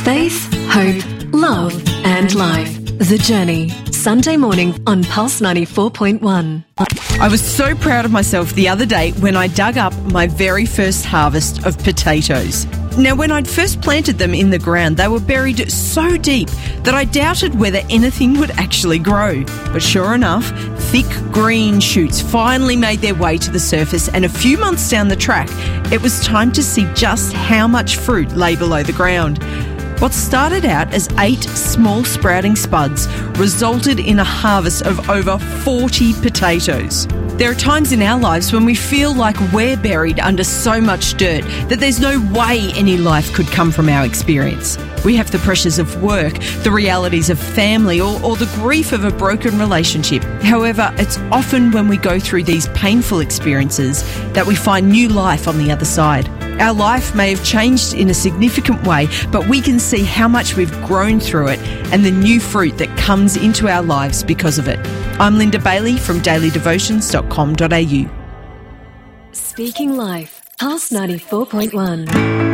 Faith, hope, love and life. The Journey. Sunday morning on Pulse 94.1. I was so proud of myself the other day when I dug up my very first harvest of potatoes. Now, when I'd first planted them in the ground, they were buried so deep that I doubted whether anything would actually grow. But sure enough, thick green shoots finally made their way to the surface, and a few months down the track, it was time to see just how much fruit lay below the ground. What started out as 8 small sprouting spuds resulted in a harvest of over 40 potatoes. There are times in our lives when we feel like we're buried under so much dirt that there's no way any life could come from our experience. We have the pressures of work, the realities of family, or the grief of a broken relationship. However, it's often when we go through these painful experiences that we find new life on the other side. Our life may have changed in a significant way, but we can see how much we've grown through it and the new fruit that comes into our lives because of it. I'm Linda Bailey from dailydevotions.com.au. Speaking Life. Pulse 94.1.